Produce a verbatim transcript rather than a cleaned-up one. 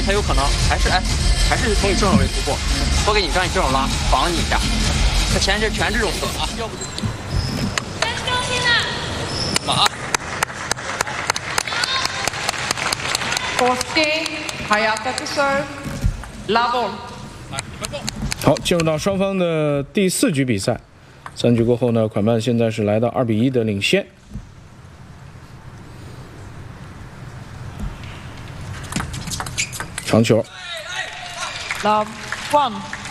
他有可能还是哎，还是从你正手位突破，多给你让你正手拉，防你一下。他前阵全这种策啊，要不就马。 Fourth game, Hayata to serve, love all. 好，进入到双方的第四局比赛。三局过后呢，款曼现在是来到二比一的领先。长球。 Love one.